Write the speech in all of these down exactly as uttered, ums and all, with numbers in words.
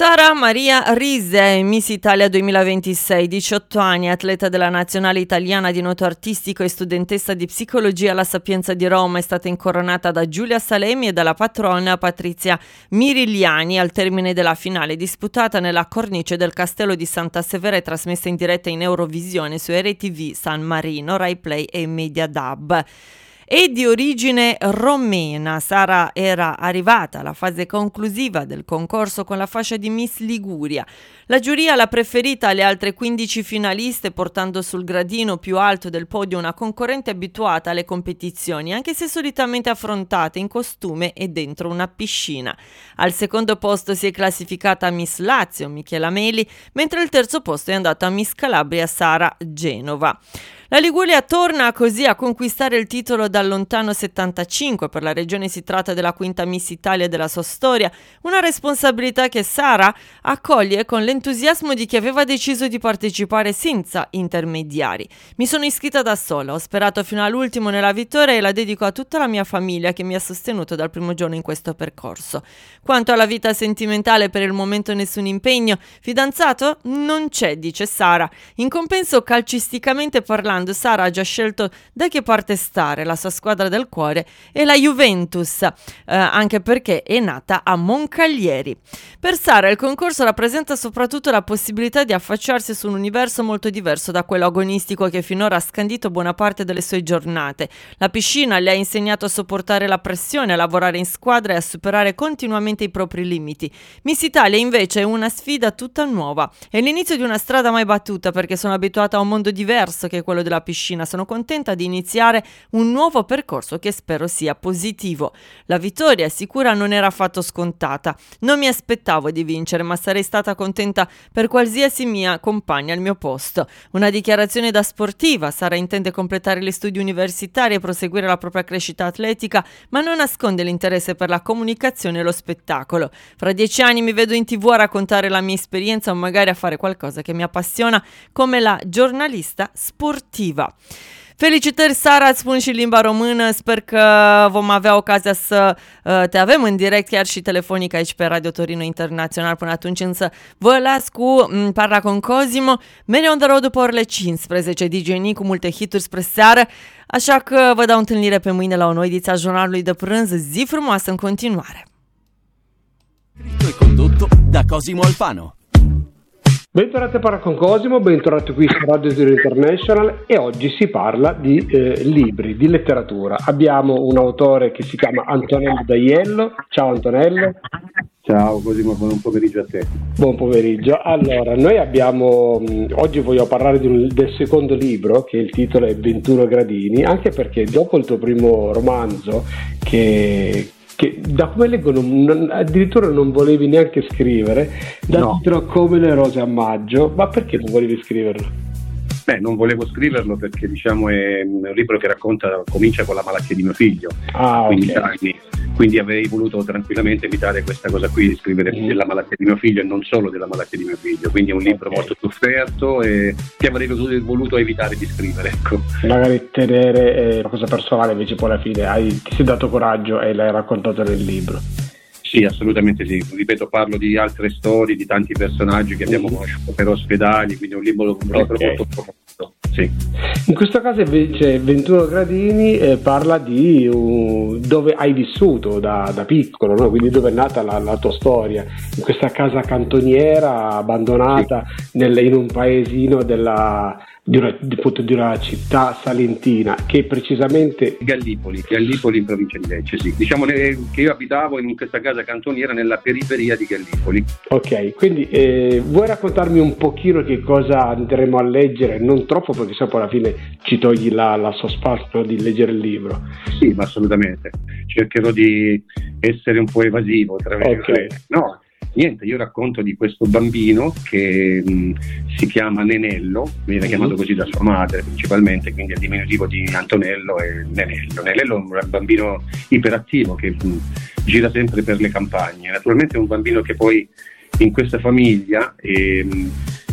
Sara Maria Rise, Miss Italia duemilaventisei, diciotto anni, atleta della nazionale italiana di nuoto artistico e studentessa di psicologia alla Sapienza di Roma, è stata incoronata da Giulia Salemi e dalla patrona Patrizia Mirigliani al termine della finale disputata nella cornice del Castello di Santa Severa e trasmessa in diretta in Eurovisione su R T V, San Marino, Rai Play e Mediadab. E di origine romena, Sara era arrivata alla fase conclusiva del concorso con la fascia di Miss Liguria. La giuria l'ha preferita alle altre quindici finaliste, portando sul gradino più alto del podio una concorrente abituata alle competizioni, anche se solitamente affrontate in costume e dentro una piscina. Al secondo posto si è classificata Miss Lazio, Michela Meli, mentre il terzo posto è andato a Miss Calabria, Sara Genova. La Liguria torna così a conquistare il titolo dal lontano settantacinque. Per la regione si tratta della quinta Miss Italia della sua storia, una responsabilità che Sara accoglie con l'entusiasmo di chi aveva deciso di partecipare senza intermediari. Mi sono iscritta da sola, ho sperato fino all'ultimo nella vittoria e la dedico a tutta la mia famiglia che mi ha sostenuto dal primo giorno in questo percorso. Quanto alla vita sentimentale, per il momento nessun impegno. Fidanzato? Non c'è, dice Sara. In compenso, calcisticamente parlando, Sara ha già scelto da che parte stare. La sua squadra del cuore è la Juventus, eh, anche perché è nata a Moncalieri. Per Sara il concorso rappresenta soprattutto la possibilità di affacciarsi su un universo molto diverso da quello agonistico che finora ha scandito buona parte delle sue giornate. La piscina le ha insegnato a sopportare la pressione, a lavorare in squadra e a superare continuamente i propri limiti. Miss Italia invece è una sfida tutta nuova, è l'inizio di una strada mai battuta, perché sono abituata a un mondo diverso che è quello della piscina. Sono contenta di iniziare un nuovo percorso che spero sia positivo. La vittoria, sicura, non era affatto scontata. Non mi aspettavo di vincere, ma sarei stata contenta per qualsiasi mia compagna al mio posto. Una dichiarazione da sportiva. Sara intende completare gli studi universitari e proseguire la propria crescita atletica, ma non nasconde l'interesse per la comunicazione e lo spettacolo. Fra dieci anni mi vedo in tv a raccontare la mia esperienza o magari a fare qualcosa che mi appassiona come la giornalista sportiva. Felicitări, Sara, îți spun și în limba română, sper că vom avea ocazia să uh, te avem în direct, chiar și telefonic aici pe Radio Torino Internațional. Până atunci însă vă las cu m, Parla con Cosimo, Many on the Road după orele cincisprezece, D J Nick cu multe hituri spre seară, așa că vă dau întâlnire pe mâine la o nouă ediție a jurnalului de prânz. Zi frumoasă în continuare! Scritto e condotto da Cosimo Alfano. Bentornati a Parla con Cosimo, bentornati qui su Radio Torino International e oggi si parla di eh, libri, di letteratura. Abbiamo un autore che si chiama Antonello D'Aiello. Ciao Antonello. Ciao Cosimo, buon pomeriggio a te. Buon pomeriggio. Allora, noi abbiamo, oggi voglio parlare di un, del secondo libro, che il titolo è ventuno gradini, anche perché dopo il tuo primo romanzo, che... che da come leggo non, non, addirittura non volevi neanche scrivere, dal no. titolo Come le rose a maggio, ma perché non volevi scriverlo? Beh, non volevo scriverlo perché diciamo è un libro che racconta, comincia con la malattia di mio figlio, ah, quindici okay. anni, quindi avrei voluto tranquillamente evitare questa cosa qui, di scrivere mm. della malattia di mio figlio e non solo della malattia di mio figlio, quindi è un libro okay. molto sofferto e che avrei voluto evitare di scrivere, ecco. Magari tenere eh, una cosa personale, invece poi alla fine hai, ti sei dato coraggio e l'hai raccontato nel libro. Sì, assolutamente sì, ripeto, parlo di altre storie, di tanti personaggi che abbiamo mm. conosciuto per ospedali, quindi è un libro, un libro okay. molto profondo. Sì. In questo caso invece ventuno gradini eh, parla di uh, dove hai vissuto da, da piccolo, no? Quindi dove è nata la, la tua storia, in questa casa cantoniera abbandonata sì. nel, in un paesino della, di, una, di, di una città salentina, che precisamente Gallipoli, Gallipoli in provincia di Lecce, sì. Diciamo che io abitavo in questa casa cantoniera nella periferia di Gallipoli. Ok, quindi eh, vuoi raccontarmi un pochino che cosa andremo a leggere? Non troppo, perché se poi alla fine ci togli la, la suspense, no, di leggere il libro. Sì, ma assolutamente. Cercherò di essere un po' evasivo, tra okay. No, niente, io racconto di questo bambino che mh, si chiama Nenello, viene mm-hmm. chiamato così da sua madre principalmente, quindi è il diminutivo di Antonello e Nenello. Nenello è un bambino iperattivo che mh, gira sempre per le campagne. Naturalmente è un bambino che poi in questa famiglia... È, mh,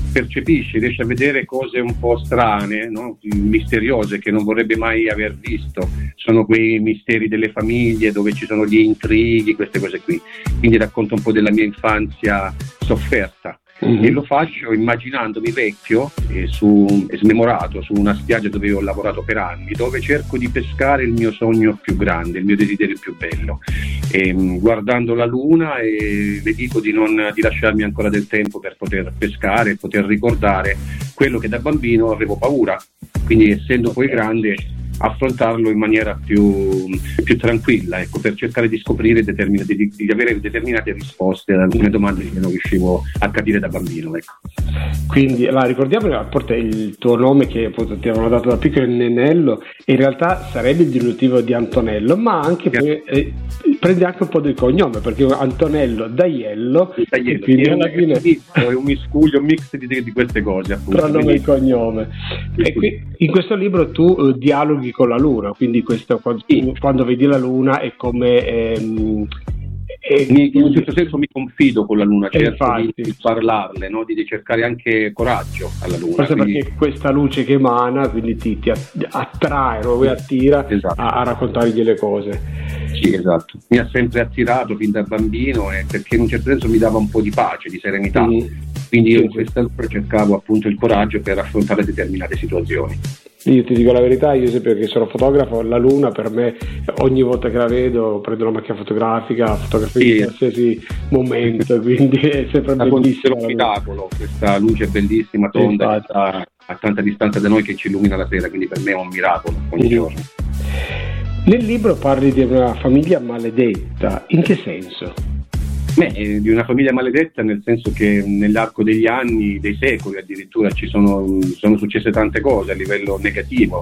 percepisce, riesce a vedere cose un po' strane, no? Misteriose, che non vorrebbe mai aver visto. Sono quei misteri delle famiglie dove ci sono gli intrighi, queste cose qui. Quindi racconto un po' della mia infanzia sofferta. Mm-hmm. E lo faccio immaginandomi vecchio e, su, e smemorato su una spiaggia dove ho lavorato per anni, dove cerco di pescare il mio sogno più grande, il mio desiderio più bello, e, guardando la luna, e le dico di, non, di lasciarmi ancora del tempo per poter pescare, poter ricordare quello che da bambino avevo paura, quindi essendo poi grande affrontarlo in maniera più, più tranquilla, ecco, per cercare di scoprire determinate, di, di avere determinate risposte ad alcune domande che non riuscivo a capire da bambino, ecco. Quindi la ricordiamo, appunto, il tuo nome che appunto ti avevano dato da piccolo, è Nenello, in realtà sarebbe il diminutivo di Antonello, ma anche poi, eh, prende anche un po' del cognome, perché Antonello D'Aiello, D'Aiello, quindi è, alla fine è un miscuglio, un mix di, di queste cose, appunto. Tra nome e cognome. E qui, in questo libro tu uh, dialoghi con la luna, quindi questo, quando, sì. quando vedi la luna è come ehm, è, in un certo senso mi confido con la luna, cerco infatti, di, di parlarle, no? di, di cercare anche coraggio alla luna, forse quindi... perché questa luce che emana quindi ti, ti attrae, no? Ti attira, esatto, a, a raccontargli le cose. Sì, esatto, mi ha sempre attirato fin da bambino, eh, perché in un certo senso mi dava un po' di pace, di serenità, mm. quindi io in questa luce cercavo appunto il coraggio per affrontare determinate situazioni. Io ti dico la verità, io sempre che sono fotografo, la luna per me ogni volta che la vedo prendo una macchina fotografica, fotografo in qualsiasi momento, quindi è sempre bellissima. È un miracolo, questa luce bellissima, tonda, che sta a tanta distanza da noi, che ci illumina la sera, quindi per me è un miracolo ogni mm. giorno. Nel libro parli di una famiglia maledetta, in che senso? Beh, di una famiglia maledetta nel senso che nell'arco degli anni, dei secoli addirittura, ci sono, sono successe tante cose a livello negativo.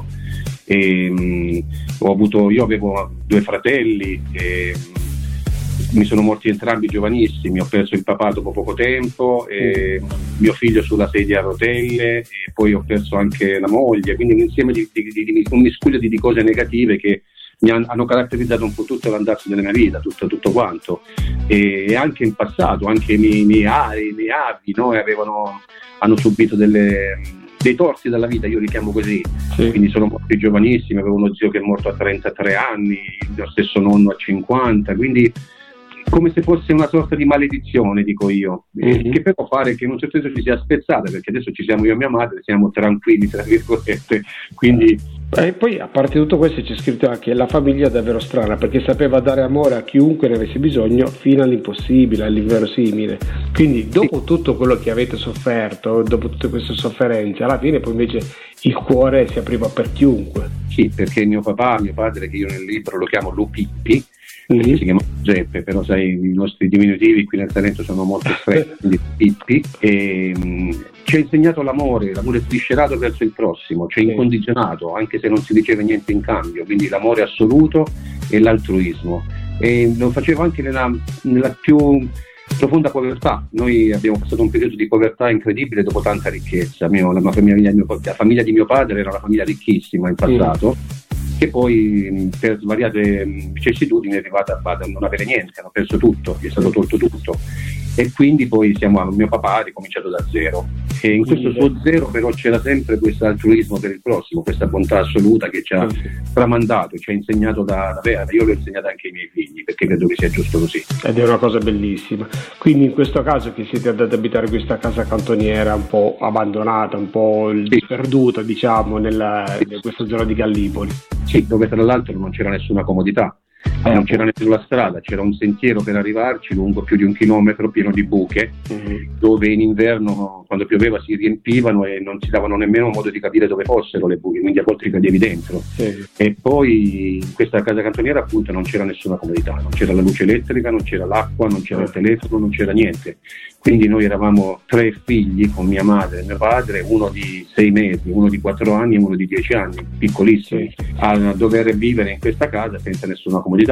E, um, ho avuto, io avevo due fratelli e um, mi sono morti entrambi giovanissimi, ho perso il papà dopo poco tempo, e mio figlio sulla sedia a rotelle, e poi ho perso anche la moglie, quindi un insieme di, di, di, di un miscuglio di, di cose negative che mi han, hanno caratterizzato un po' tutto l'andarsi della mia vita, tutto, tutto quanto, e, e anche in passato, anche i miei, miei, i miei avi, no? avevano, hanno subito delle, dei torti dalla vita, io li chiamo così, sì. Quindi sono morti giovanissimi, avevo uno zio che è morto a trentatré anni, il mio stesso nonno a cinquanta, quindi come se fosse una sorta di maledizione, dico io, mm-hmm. che però pare che in un certo senso ci sia spezzata, perché adesso ci siamo io e mia madre, siamo tranquilli, tra virgolette, quindi... E poi a parte tutto questo c'è scritto anche la famiglia davvero strana, perché sapeva dare amore a chiunque ne avesse bisogno, fino all'impossibile, all'inverosimile. Quindi dopo sì. tutto quello che avete sofferto, dopo tutte queste sofferenze, alla fine poi invece il cuore si apriva per chiunque. Sì, perché mio papà, mio padre, che io nel libro lo chiamo Lupippi, mm-hmm. si chiama Giuseppe, però sai, i nostri diminutivi qui nel Salento sono molto stretti, quindi Pippi, e mh, ci ha insegnato l'amore, l'amore sviscerato verso il prossimo, cioè incondizionato, anche se non si riceve niente in cambio, quindi l'amore assoluto e l'altruismo, e lo facevo anche nella, nella più profonda povertà. Noi abbiamo passato un periodo di povertà incredibile dopo tanta ricchezza. Mio, la, famiglia, la famiglia di mio padre era una famiglia ricchissima in passato, mm. che poi per svariate vicissitudini è arrivata a non avere niente, hanno perso tutto, gli è stato tolto tutto, e quindi poi siamo, mio papà ha ricominciato da zero, e in questo suo zero però c'era sempre questo altruismo per il prossimo, questa bontà assoluta che ci ha tramandato, ci ha insegnato da, da vera. Io l'ho insegnata anche ai miei figli, perché credo che sia giusto così, ed è una cosa bellissima. Quindi in questo caso che siete andati ad abitare questa casa cantoniera un po' abbandonata, un po' sì. sperduta, diciamo, nella, in questa zona di Gallipoli. Sì, dove tra l'altro non c'era nessuna comodità. Eh, non c'era neanche la strada, c'era un sentiero per arrivarci lungo più di un chilometro, pieno di buche, mm-hmm. dove in inverno quando pioveva si riempivano e non si davano nemmeno modo di capire dove fossero le buche, quindi a volte cadevi dentro. Sì. E poi in questa casa cantoniera appunto non c'era nessuna comodità, non c'era la luce elettrica, non c'era l'acqua, non c'era il telefono, non c'era niente. Quindi noi eravamo tre figli con mia madre e mio padre, uno di sei mesi, uno di quattro anni e uno di dieci anni, piccolissimi, a dover vivere in questa casa senza nessuna comodità.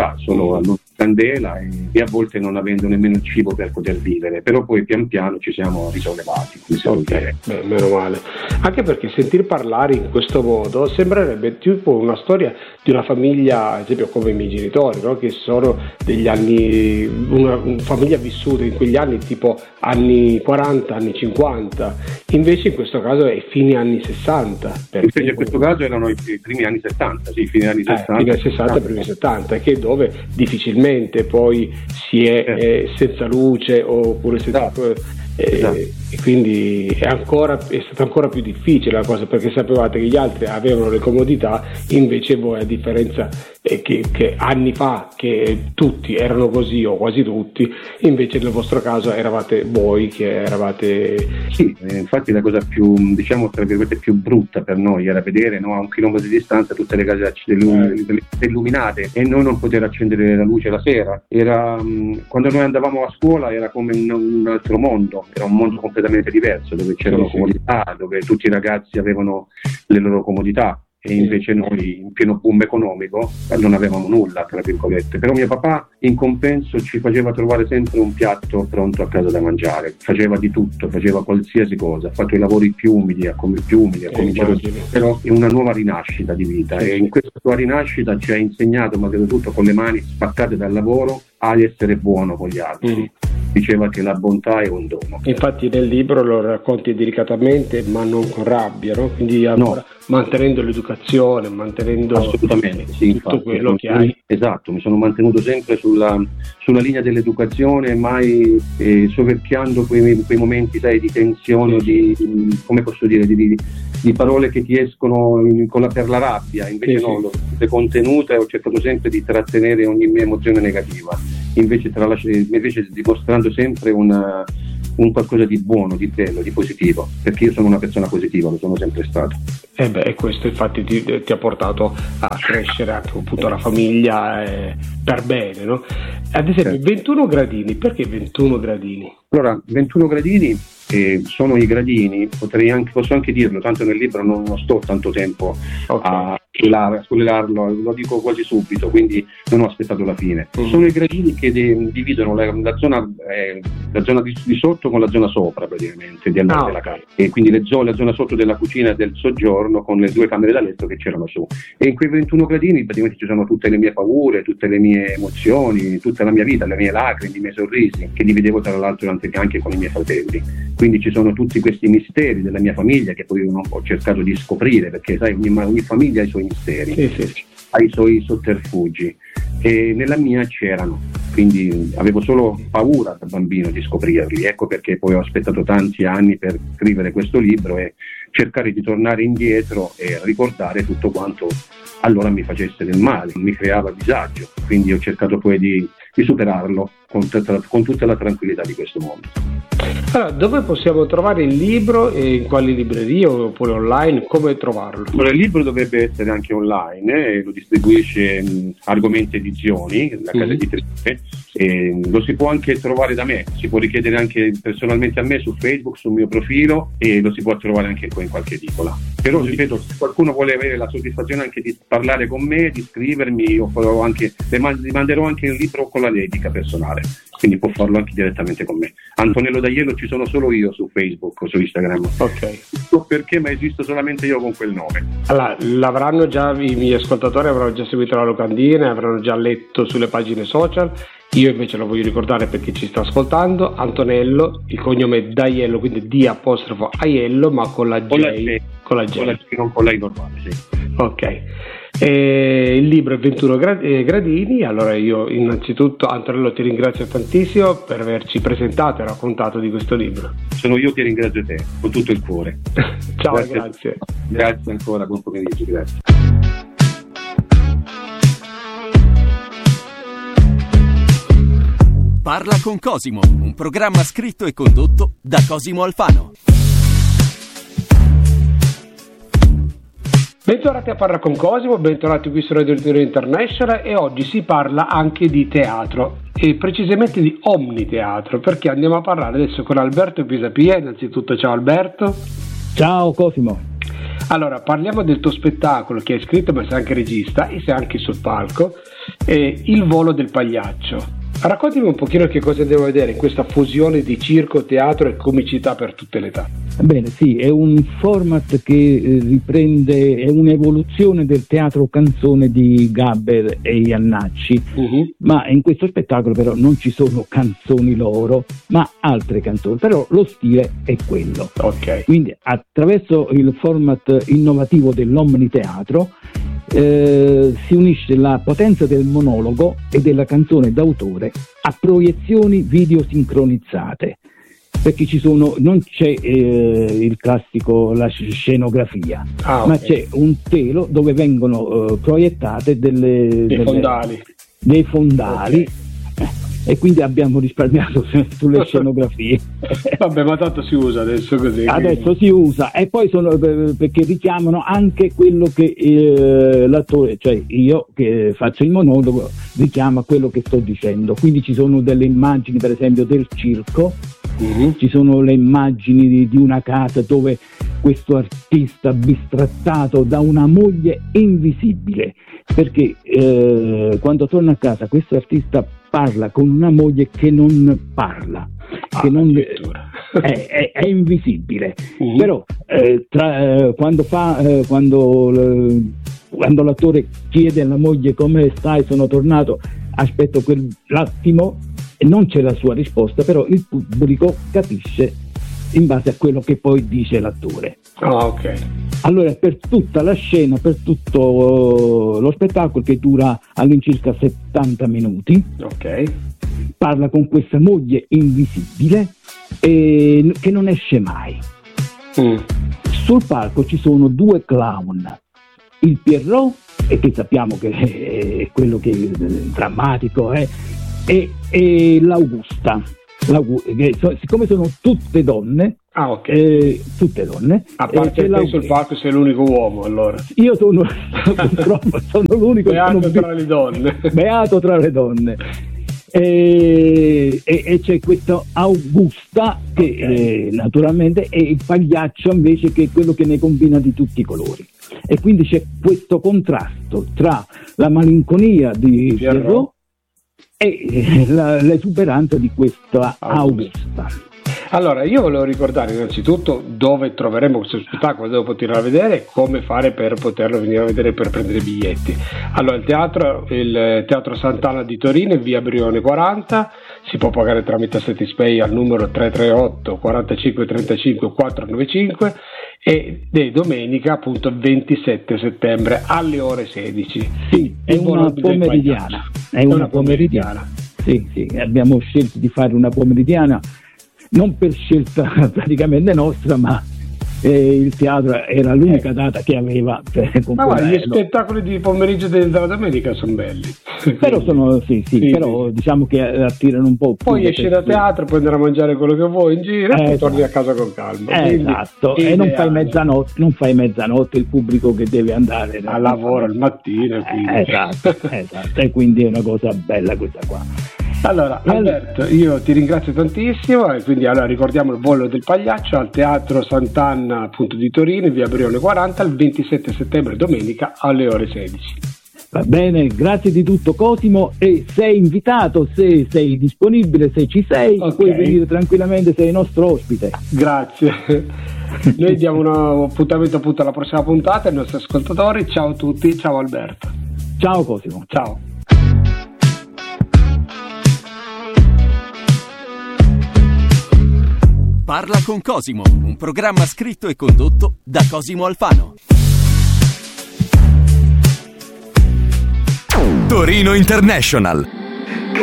già, solo a candela e, e a volte non avendo nemmeno il cibo per poter vivere, però poi pian piano ci siamo risollevati. Okay. Beh, meno male, anche perché sentir parlare in questo modo sembrerebbe tipo una storia di una famiglia, ad esempio come i miei genitori, no? Che sono degli anni, una, una famiglia vissuta in quegli anni tipo anni quaranta, anni cinquanta, invece in questo caso è fine anni sessanta. Invece in questo caso erano i primi anni settanta, sì, fine anni sessanta. Eh, fine anni sessanta, primi settanta, che dove difficilmente poi si è eh, senza luce oppure senza... Esatto. E, esatto. e quindi è, ancora, è stata ancora più difficile la cosa, perché sapevate che gli altri avevano le comodità, invece voi, a differenza eh, che, che anni fa che tutti erano così o quasi tutti, invece nel vostro caso eravate voi che eravate... Sì, eh, infatti la cosa più, diciamo tra virgolette, più brutta per noi era vedere, no, a un chilometro di distanza tutte le case eh. illuminate e noi non poter accendere la luce la sera. Era, mh, quando noi andavamo a scuola era come un, un altro mondo. Era un mondo completamente diverso, dove c'erano sì, comodità, sì. dove tutti i ragazzi avevano le loro comodità e invece noi in pieno boom economico non avevamo nulla, tra virgolette. Però mio papà in compenso ci faceva trovare sempre un piatto pronto a casa da mangiare, faceva di tutto, faceva qualsiasi cosa, ha fatto i lavori più umili, ha come più umili, ha eh, cominciato però in una nuova rinascita di vita sì. E in questa sua rinascita ci ha insegnato, ma credo tutto con le mani spaccate dal lavoro, ad essere buono con gli altri. Mm. Diceva che la bontà è un dono. Infatti nel libro lo racconti delicatamente ma non con rabbia, no? Quindi ancora no. mantenendo l'educazione, mantenendo assolutamente sì, tutto infatti, quello che hai. Esatto, mi sono mantenuto sempre sulla, sulla linea dell'educazione, mai eh, soverchiando quei, quei momenti sai, di tensione, di, di come posso dire, di, di, di parole che ti escono in, con la, per la rabbia, invece sì, no, l'ho sempre contenuta e ho cercato sempre di trattenere ogni mia emozione negativa, invece, tralasci, invece dimostrando sempre una, un qualcosa di buono, di bello, di positivo, perché io sono una persona positiva, lo sono sempre stato. E eh beh, e questo infatti ti, ti ha portato a crescere anche appunto la famiglia eh, per bene, no? Ad esempio certo. ventuno gradini, perché ventuno gradini? Allora, ventuno gradini eh, sono i gradini, potrei anche, posso anche dirlo, tanto nel libro non, non sto tanto tempo okay. a spoilerarlo, lo dico quasi subito, quindi non ho aspettato la fine. Mm-hmm. Sono i gradini che de, dividono la, la zona, eh, la zona di, di sotto con la zona sopra praticamente di, ah, della okay. casa, e quindi le zone, la zona sotto della cucina e del soggiorno con le due camere da letto che c'erano su, e in quei ventuno gradini praticamente ci sono tutte le mie paure, tutte le mie emozioni, tutta la mia vita, le mie lacrime, i miei sorrisi, che dividevo tra l'altro anche con i miei fratelli. Quindi ci sono tutti questi misteri della mia famiglia che poi ho cercato di scoprire, perché sai, ogni, ogni famiglia ha i suoi misteri, sì, sì. ha i suoi sotterfugi, e nella mia c'erano, quindi avevo solo paura da bambino di scoprirli. Ecco perché poi ho aspettato tanti anni per scrivere questo libro e cercare di tornare indietro e ricordare tutto quanto allora mi facesse del male, mi creava disagio, quindi ho cercato poi di, di superarlo con, tutta, con tutta la tranquillità di questo mondo. Allora, dove possiamo trovare il libro e in quali librerie oppure online? Come trovarlo? Allora, il libro dovrebbe essere anche online, eh, lo distribuisce mh, Argomenti Edizioni, la casa mm-hmm. editrice, e lo si può anche trovare da me, si può richiedere anche personalmente a me su Facebook, sul mio profilo, e lo si può trovare anche in qualche edicola. Però mm-hmm. ripeto, se qualcuno vuole avere la soddisfazione anche di parlare con me, di scrivermi, io farò anche, le manderò anche il libro con la dedica personale, quindi può farlo anche direttamente con me. Antonello D'Aiello ci sono solo io su Facebook o su Instagram. Ok. Non so perché, ma esisto solamente io con quel nome. Allora, l'avranno già, i miei ascoltatori avranno già seguito la locandina, avranno già letto sulle pagine social. Io invece lo voglio ricordare perché ci sta ascoltando. Antonello, il cognome è D'Aiello, quindi D apostrofo Aiello, ma con la J. Con la J, con la J. Con la J, non con la I normale, sì. Ok. E il libro è ventuno gradini. Allora io innanzitutto, Antonello, ti ringrazio tantissimo per averci presentato e raccontato di questo libro. Sono io che ringrazio te con tutto il cuore. Ciao, grazie. Grazie, grazie ancora, buon pomeriggio, grazie. Parla con Cosimo, un programma scritto e condotto da Cosimo Alfano. Bentornati a Parla con Cosimo, bentornati qui su Radio International, e oggi si parla anche di teatro e precisamente di omniteatro, perché andiamo a parlare adesso con Alberto Pisapia. Innanzitutto ciao Alberto. Ciao Cosimo. Allora, parliamo del tuo spettacolo che hai scritto, ma sei anche regista e sei anche sul palco, eh, Il volo del pagliaccio. Raccontami un pochino che cosa devo vedere in questa fusione di circo, teatro e comicità per tutte le età. Bene, sì, è un format che eh, riprende, è un'evoluzione del teatro canzone di Gaber e Iannacci, uh-huh. ma in questo spettacolo però non ci sono canzoni loro, ma altre canzoni, però lo stile è quello. Okay. Quindi attraverso il format innovativo dell'omniteatro eh, si unisce la potenza del monologo e della canzone d'autore a proiezioni video sincronizzate. Perché ci sono, non c'è eh, il classico, la scenografia, ah, okay. ma c'è un telo dove vengono eh, proiettate delle, dei delle, fondali, dei fondali okay. eh, e quindi abbiamo risparmiato sulle scenografie. Vabbè, ma tanto si usa adesso così. Adesso quindi. si usa e poi sono perché richiamano anche quello che eh, l'attore, cioè io che faccio il monologo, richiama quello che sto dicendo. Quindi ci sono delle immagini, per esempio, del circo. Uh-huh. Ci sono le immagini di, di una casa dove questo artista bistrattato da una moglie invisibile, perché eh, quando torna a casa questo artista parla con una moglie che non parla, ah, che non, è, è, è invisibile. Uh-huh. Però eh, tra, eh, quando fa eh, quando, eh, quando l'attore chiede alla moglie come stai, sono tornato, aspetto quell'attimo, non c'è la sua risposta, però il pubblico capisce in base a quello che poi dice l'attore. Ah, ok. Allora, per tutta la scena, per tutto lo spettacolo, che dura all'incirca settanta minuti, ok, parla con questa moglie invisibile e che non esce mai. Mm. Sul palco ci sono due clown, il Pierrot, e che sappiamo che è quello che è drammatico, eh, E, e l'Augusta, che, so, siccome sono tutte donne, ah, okay. eh, tutte donne, a parte te sul palco sei l'unico uomo, allora io sono purtroppo sono l'unico beato sono, tra le donne beato tra le donne e, e, e c'è questa Augusta che okay. eh, naturalmente è il pagliaccio invece, che è quello che ne combina di tutti i colori, e quindi c'è questo contrasto tra la malinconia di Pierrot e la, l'esuberanza di questa Augusta. Allora, io volevo ricordare innanzitutto dove troveremo questo spettacolo, dove poterlo vedere, come fare per poterlo venire a vedere, per prendere biglietti. Allora, il teatro, il Teatro Sant'Anna di Torino, in via Brione quaranta, si può pagare tramite Satispay al numero tre tre otto quarantacinque trentacinque quattrocentonovantacinque, e di domenica appunto ventisette settembre alle ore sedici. Sì, è una pomeridiana. È una, una pomeridiana. pomeridiana. Sì, sì, abbiamo scelto di fare una pomeridiana non per scelta praticamente nostra, ma eh, il teatro era l'unica data che aveva per ma guarda, gli spettacoli di pomeriggio della domenica sono belli, però sono sì, sì, sì però sì. Diciamo che attirano un po' più. Poi esci da teatro, puoi andare a mangiare quello che vuoi in giro eh, e poi torni a casa con calma. Eh, esatto, e non fai mezzanotte, non fai mezzanotte il pubblico che deve andare a lavoro al mattino. Eh, esatto, esatto, e quindi è una cosa bella questa qua. Allora, Alberto, io ti ringrazio tantissimo, e quindi allora ricordiamo il volo del pagliaccio al Teatro Sant'Anna appunto di Torino, in via Brione quaranta, il ventisette settembre, domenica alle ore sedici. Va bene, grazie di tutto Cosimo, e sei invitato, se sei disponibile, se ci sei, okay. Puoi venire tranquillamente, sei il nostro ospite. Grazie. Noi diamo un appuntamento appunto alla prossima puntata ai nostri ascoltatori. Ciao a tutti, ciao Alberto. Ciao Cosimo. Ciao. Parla con Cosimo, un programma scritto e condotto da Cosimo Alfano. Torino International.